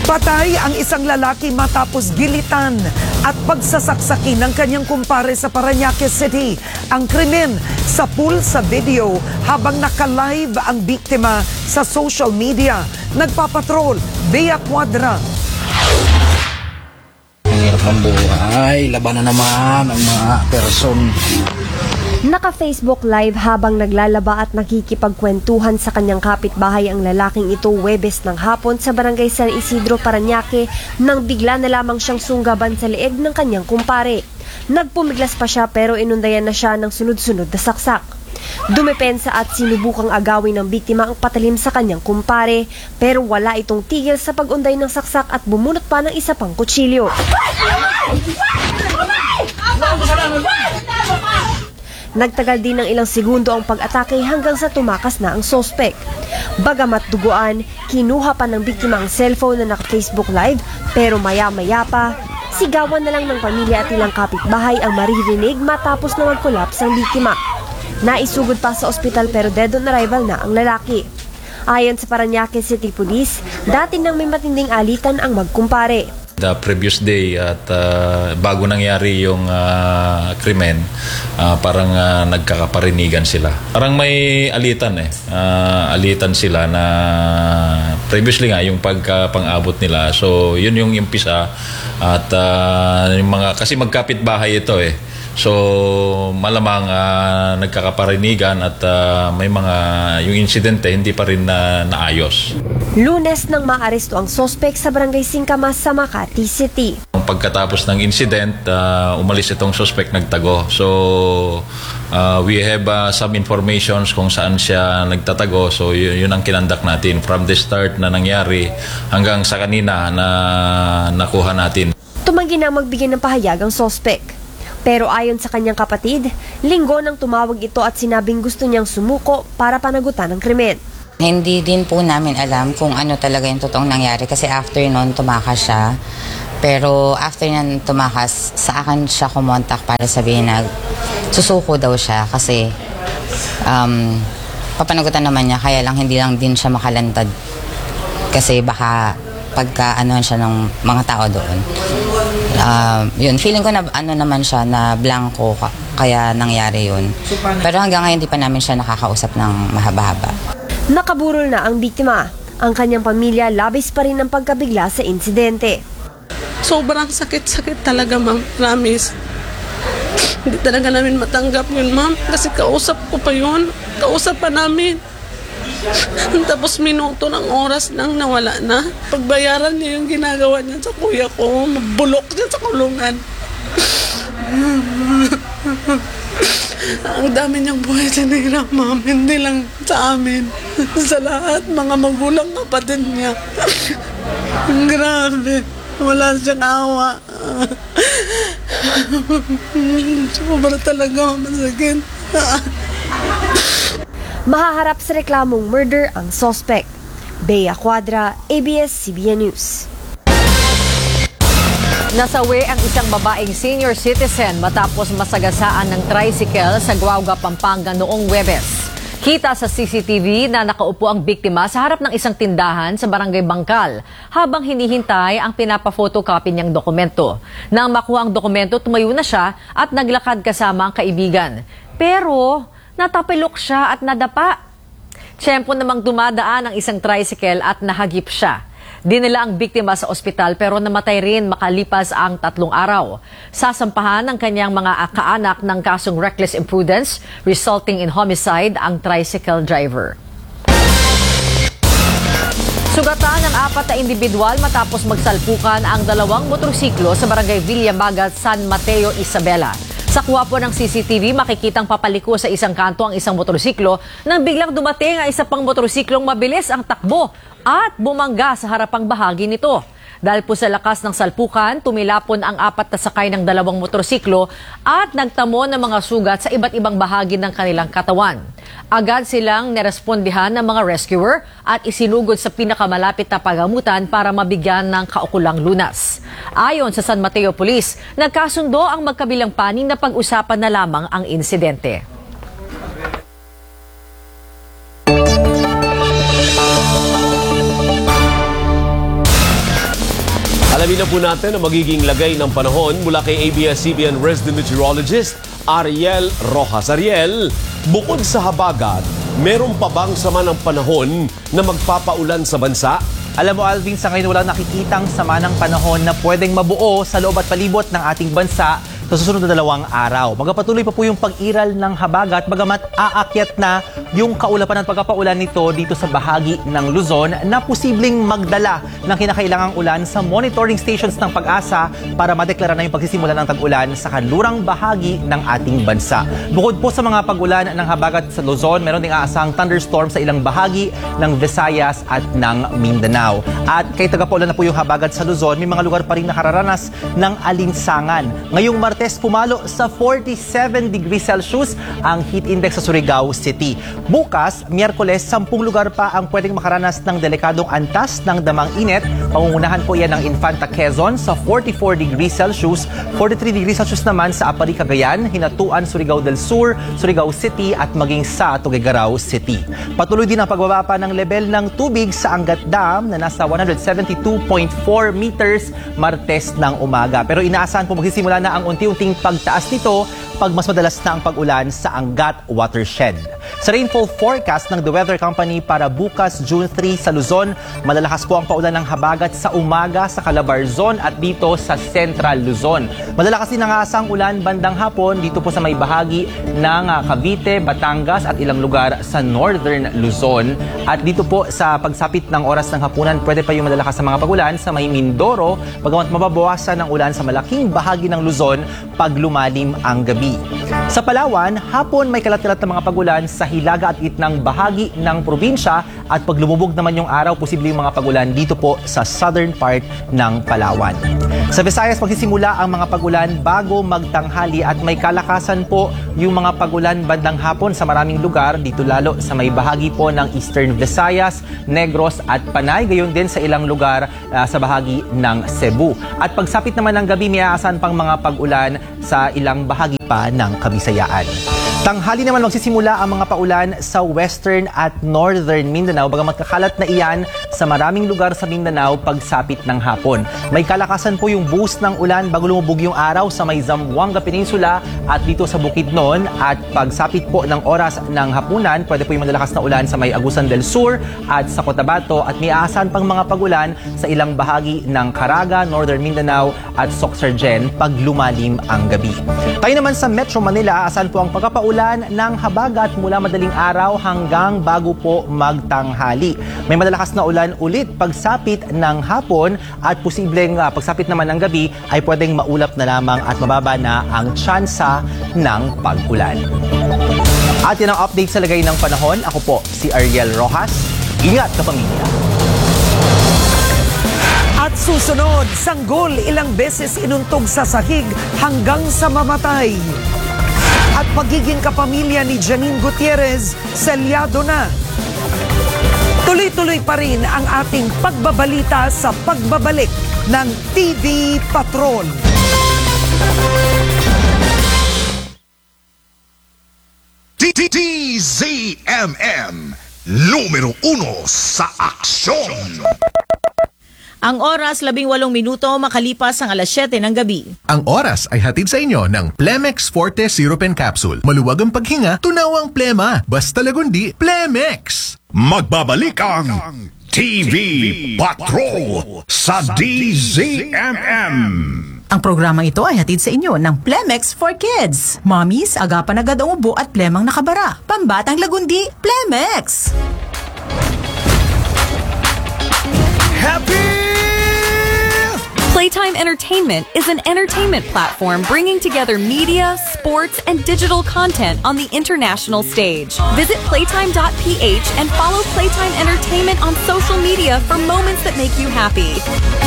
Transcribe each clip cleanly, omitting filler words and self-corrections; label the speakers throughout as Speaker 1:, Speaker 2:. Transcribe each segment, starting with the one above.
Speaker 1: Patay ang isang lalaki matapos gilitan at pagsasaksakin ng kanyang kumpare sa Parañaque City. Ang krimen sa pool sa video habang naka-live ang biktima sa social media. Nagpapatrol, Bea Cuadra.
Speaker 2: Ang hirap ng buhay, laban na naman ang mga person.
Speaker 3: Naka-Facebook Live habang naglalaba at nakikipagkwentuhan sa kanyang kapitbahay ang lalaking ito Huwebes ng hapon sa barangay San Isidro, Parañaque nang bigla na lamang siyang sunggaban sa leeg ng kanyang kumpare. Nagpumiglas pa siya pero inundayan na siya ng sunod-sunod na saksak. Dumepensa at sinubukang agawin ng biktima ang patalim sa kanyang kumpare pero wala itong tigil sa pag-unday ng saksak at bumunot pa ng isa pang kutsilyo. Nagtagal din ng ilang segundo ang pag-atake hanggang sa tumakas na ang sospek. Bagamat duguan, kinuha pa ng biktima ang cellphone na naka-Facebook Live pero maya-maya pa, sigawan na lang ng pamilya at ilang kapitbahay ang maririnig matapos na mag-collapse ang biktima. Naisugod pa sa ospital pero dead on arrival na ang lalaki. Ayon sa Parañaque City Police, dati nang may matinding alitan ang magkumpare.
Speaker 4: The previous day at bago nangyari yung krimen, parang nagkakaparinigan sila. Parang may alitan alitan sila na previously nga yung pang-abot nila. So yun yung impisa at yung mga kasi magkapit-bahay ito . So malamang nagkakaparinigan at may mga yung insidente hindi pa rin naayos.
Speaker 3: Lunes nang maaresto ang sospek sa barangay Singkamas sa Makati City.
Speaker 4: Pagkatapos ng incident, umalis itong suspect nagtago. So we have some informations kung saan siya nagtatago. So yun ang kinandak natin from the start na nangyari hanggang sa kanina na nakuha natin.
Speaker 3: Tumanggi na magbigay ng pahayag ang sospek. Pero ayon sa kanyang kapatid, linggo nang tumawag ito at sinabing gusto niyang sumuko para panagutan ang krimen.
Speaker 5: Hindi din po namin alam kung ano talaga yung totoong nangyari kasi after noon tumakas siya. Pero after nan tumakas, sa akin siya kumontak para sabihin na susuko daw siya kasi papanagutan naman niya kaya lang hindi lang din siya makalantad. Kasi baka pagka-anuhan siya ng mga tao doon. Yun, feeling ko na ano naman siya na blanco kaya nangyari yun. Pero hanggang ngayon di pa namin siya nakakausap ng mahaba-haba.
Speaker 3: Nakaburol na ang biktima. Ang kanyang pamilya labis pa rin ang pagkabigla sa insidente.
Speaker 6: Sobrang sakit-sakit talaga, ma'am. Promise. Hindi talaga namin matanggap yun, ma'am. Kasi kausap ko pa yun. Kausap pa namin. Tapos minuto ng oras nang nawala na. Pagbayaran niya yung ginagawa niya sa kuya ko. Mabulok niya sa kulungan. Ang dami niyang buhay sinira, ma'am. Hindi lang sa amin. Sa lahat, mga magulang kapatid niya. Grabe. Wala siyang awa. Sobra talaga masakit.
Speaker 3: Mahaharap sa reklamong murder ang sospek. Bea Cuadra, ABS-CBN News.
Speaker 7: Nasawi ang isang babaeng senior citizen matapos masagasaan ng tricycle sa Guauga, Pampanga noong Huwebes. Kita sa CCTV na nakaupo ang biktima sa harap ng isang tindahan sa Barangay Bangkal habang hinihintay ang pinapa-photocopy niyang dokumento. Nang makuha ang dokumento, tumayo na siya at naglakad kasama ang kaibigan. Pero natapilok siya at nadapa. Tiyempo namang dumadaan ang isang tricycle at nahagip siya. Dinala ang biktima sa ospital pero namatay rin makalipas ang 3 araw. Sasampahan ng kanyang mga kaanak ng kasong reckless imprudence resulting in homicide ang tricycle driver. Sugatan ng 4 na individual matapos magsalpukan ang 2 motorsiklo sa barangay Villamagat, San Mateo, Isabela. Sa kuha po ng CCTV, makikitang papaliko sa isang kanto ang isang motorsiklo nang biglang dumating ang isa pang motorsiklong mabilis ang takbo at bumangga sa harapang bahagi nito. Dahil po sa lakas ng salpukan, tumilapon ang 4 na sakay ng 2 motorsiklo at nagtamo ng mga sugat sa iba't ibang bahagi ng kanilang katawan. Agad silang nerespondihan ng mga rescuer at isinugod sa pinakamalapit na pagamutan para mabigyan ng kaukulang lunas. Ayon sa San Mateo Police, nagkasundo ang magkabilang panig na pag-usapan na lamang ang insidente.
Speaker 8: Alamin na po natin ang magiging lagay ng panahon mula kay ABS-CBN resident meteorologist Ariel Rojas. Ariel, bukod sa habagat, meron pa bang sama ng panahon na magpapaulan sa bansa?
Speaker 9: Alam mo Alvin, sa ngayon walang nakikitang sama ng panahon na pwedeng mabuo sa loob at palibot ng ating bansa sa susunod na 2 araw. Magpapatuloy pa po yung pag-iral ng habagat bagamat aakyat na yung kaulapan at pagkapaulan nito dito sa bahagi ng Luzon na posibleng magdala ng kinakailangang ulan sa monitoring stations ng Pag-asa para madeklara na yung pagsisimula ng tag-ulan sa kanlurang bahagi ng ating bansa. Bukod po sa mga pag-ulan ng habagat sa Luzon, meron ding aasahang thunderstorm sa ilang bahagi ng Visayas at ng Mindanao. At kay tagapaulan na po yung habagat sa Luzon, may mga lugar pa rin nakararanas ng alinsangan. Ngayong Martes, pumalo sa 47 degrees Celsius ang heat index sa Surigao City. Bukas, Miyerkules, 10 lugar pa ang pwedeng makaranas ng delikadong antas ng damang init. Pangungunahan po yan ng Infanta Quezon sa 44 degrees Celsius, 43 degrees Celsius naman sa Apari, Cagayan, Hinatuan, Surigao del Sur, Surigao City at maging sa Tuguegarao City. Patuloy din ang pagbaba pa ng level ng tubig sa Angat Dam na nasa 172.4 meters Martes ng umaga. Pero inaasahan po magsisimula na ang unti-unting pagtaas nito pag mas madalas na ang pag-ulan sa Angat Watershed. Sa rainfall forecast ng The Weather Company para bukas June 3 sa Luzon, malalakas po ang paulan ng habagat sa umaga sa Calabarzon at dito sa Central Luzon. Malalakas din ang aasang ulan bandang hapon dito po sa may bahagi ng Cavite, Batangas at ilang lugar sa Northern Luzon. At dito po sa pagsapit ng oras ng hapunan, pwede pa yung malalakas sa mga pag-ulan sa may Mindoro, bagamat mababawasan ng ulan sa malaking bahagi ng Luzon pag lumalim ang gabi. Sa Palawan, hapon may kalat-kalat na mga pag-ulan sa hilaga at gitnang bahagi ng probinsya at pag lumubog naman yung araw, posible yung mga pag-ulan dito po sa southern part ng Palawan. Sa Visayas, magsisimula ang mga pag-ulan bago magtanghali at may kalakasan po yung mga pag-ulan bandang hapon sa maraming lugar, dito lalo sa may bahagi po ng Eastern Visayas, Negros at Panay, gayon din sa ilang lugar sa bahagi ng Cebu. At pagsapit naman ng gabi, may aasahan pang mga pag-ulan sa ilang bahagi pa ng Kabisayaan. Tanghali naman magsisimula ang mga paulan sa Western at Northern Mindanao, bagamat kakalat na iyan sa maraming lugar sa Mindanao pagsapit ng hapon. May kalakasan po yung boost ng ulan bago lumubog yung araw sa may Zamboanga Peninsula at dito sa Bukidnon, at pagsapit po ng oras ng hapunan, pwede po yung malalakas na ulan sa may Agusan del Sur at sa Cotabato, at may aasahan pang mga pagulan sa ilang bahagi ng Caraga, Northern Mindanao at Soxargen pag lumalim ang gabi. Tayo naman sa Metro Manila, aasahan po ang pagkapaulan ng habagat mula madaling araw hanggang bago po magtanghali. May malalakas na ulan ulit pagsapit ng hapon at posibleng pagsapit naman ng gabi ay pwedeng maulap na lamang at mababa na ang tsansa ng pag-ulan. At yan ang update sa lagay ng panahon. Ako po si Ariel Rojas. Ingat kapamilya.
Speaker 1: At susunod, sanggol ilang beses inuntog sa sahig hanggang sa mamatay. At pagiging kapamilya ni Janine Gutierrez, selyado na. Tuloy-tuloy pa rin ang ating pagbabalita sa pagbabalik ng TV Patrol.
Speaker 10: TZMM, numero 1 sa aksyon.
Speaker 11: Ang oras, 18 minuto makalipas ang alas 7 ng gabi.
Speaker 12: Ang oras ay hatid sa inyo ng Plemex Forte Syrup and Capsule. Maluwag ang paghinga, tunawang plema. Basta lagundi, Plemex!
Speaker 10: Magbabalik ang TV Patrol sa DZMM.
Speaker 11: Ang programang ito ay hatid sa inyo ng Plemex for Kids. Mommies, agapan agad ang ubo at plemang nakabara. Pambatang lagundi, Plemex!
Speaker 10: Happy!
Speaker 13: Playtime Entertainment is an entertainment platform bringing together media, sports, and digital content on the international stage. Visit playtime.ph and follow Playtime Entertainment on social media for moments that make you happy.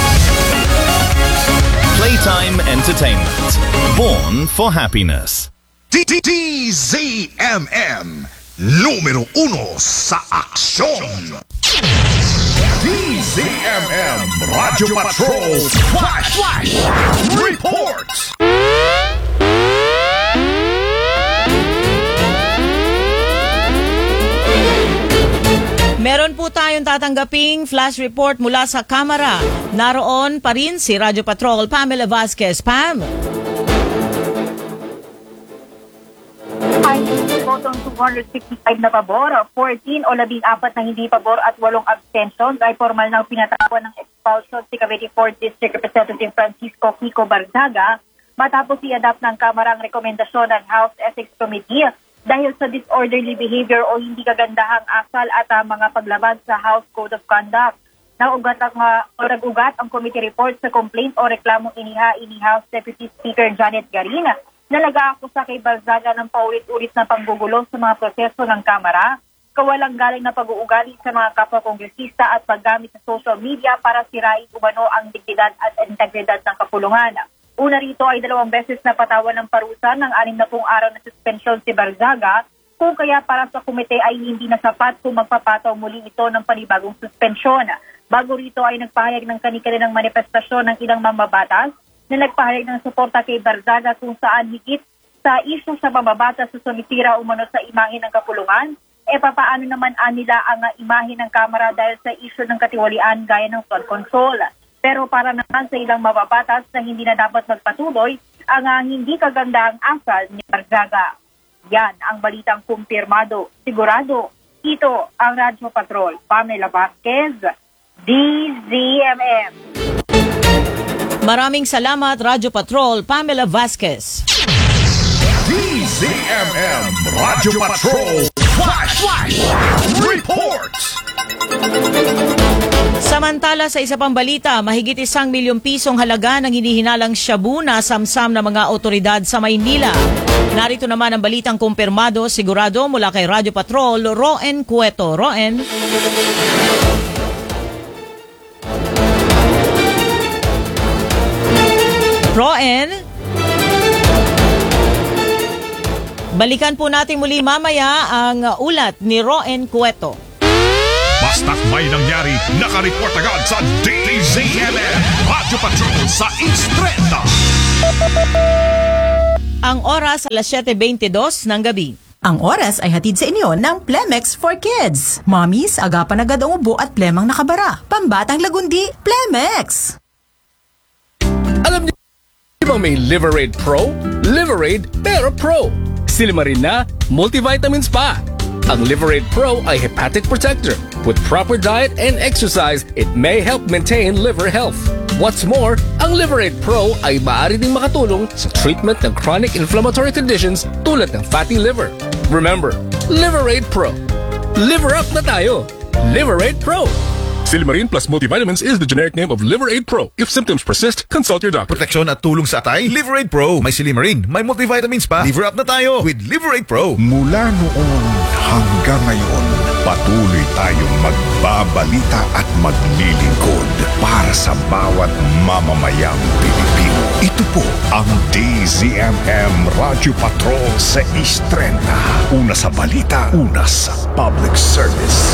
Speaker 14: Playtime Entertainment. Born for happiness.
Speaker 10: DZMM, numero 1 sa aksyon. DZMM Radio Patrol Flash Reports.
Speaker 15: Meron po tayong tatanggaping flash report mula sa kamera. Naroon pa rin si Radyo Patrol Pamela Vasquez. Pam.
Speaker 16: Ay, botong 265 na pabor, 14 o 14 na hindi pabor at 8 abstentions ay formal na pinatawan ng expulsion si Cavite 4th District Representative Francisco Kiko Barzaga matapos i-adapt ng Kamara ang rekomendasyon ng House Ethics Committee dahil sa disorderly behavior o hindi kagandahang asal at mga paglabag sa House Code of Conduct. Nag-ugat ang committee report sa complaint o reklamong inihain ni House Deputy Speaker Janet Garin na nag-aakusa kay Barzaga ng paulit-ulit na panggugulo sa mga proseso ng Kamara, kawalang galing na pag-uugali sa mga kapwa-kongresista at paggamit sa social media para sirain umano ang dignidad at integridad ng kapulungan. Una rito ay 2 beses na patawan ng parusa ng 60 araw na suspension si Barzaga, kung kaya para sa komite ay hindi na sapat kung magpapataw muli ito ng panibagong suspensyon. Bago rito ay nagpahayag ng kani-kaninang manifestasyon ng ilang mamabatas na nagpahayag ng suporta kay Barzaga kung saan higit sa isyu sa mamabatas sa sumisira umano sa imahe ng kapulungan, papaano naman nila ang imahe ng Kamara dahil sa isyu ng katiwalian gaya ng flood control. Pero para naman sa ilang mababatas na hindi na dapat magpatuloy ang hindi kagandahang asal ni Barzaga. Yan ang balitang kumpirmado. Sigurado, ito ang Radyo Patrol. Pamela Vasquez, DZMM.
Speaker 15: Maraming salamat, Radyo Patrol Pamela Vasquez.
Speaker 10: DZMM Radyo Patrol Flash Reports.
Speaker 15: Samantala sa isa pang balita, mahigit 1 milyong pisong halaga ng hinihinalang shabu na samsam ng mga otoridad sa Maynila. Narito naman ang balitang kumpirmado, sigurado mula kay Radyo Patrol, Roen Cueto. Roen. Roen. Balikan po natin muli mamaya ang ulat ni Roen Cueto.
Speaker 10: Basta't may nangyari, nakareport agad sa DZMM Radyo Patrol sa East 30.
Speaker 15: Ang oras alas 7:22 ng gabi.
Speaker 11: Ang oras ay hatid sa inyo ng Plemex for Kids. Mommies, agapan agad ang ubo at plemang nakabara. Pambatang lagundi, Plemex!
Speaker 17: Alam niyo bang may Liverade Pro? Liverade Pero Pro. Silimarin na, multivitamins pa. Ang Liverade Pro ay hepatic protector. With proper diet and exercise, it may help maintain liver health. What's more, ang Liverade Pro ay maaari ding makatulong sa treatment ng chronic inflammatory conditions tulad ng fatty liver. Remember, Liverade Pro. Liver up na tayo. Liverade Pro.
Speaker 10: Silimarin plus multivitamins is the generic name of Liverade Pro. If symptoms persist, consult your doctor.
Speaker 18: Proteksyon at tulong sa atay, Liverade Pro. May Silimarin, may multivitamins pa. Liver up na tayo with Liverade Pro.
Speaker 10: Mula noon hanggang ngayon, patuloy tayong magbabalita at maglilingkod para sa bawat mamamayang Pilipino. Ito po ang DZMM Radyo Patrol sa East 30. Una sa balita, una sa public service.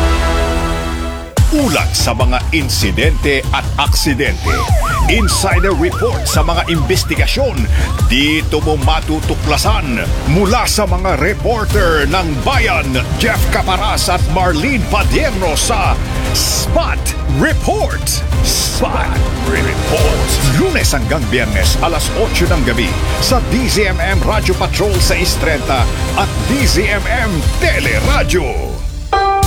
Speaker 10: Ulat sa mga insidente at aksidente. Insider report sa mga investigasyon. Dito mo matutuklasan mula sa mga reporter ng Bayan, Jeff Caparas at Marlene Padierno sa Spot Report. Spot Report. Lunes hanggang Biyernes alas 8 ng gabi sa DZMM Radyo Patrol sa East 30 at DZMM Teleradyo.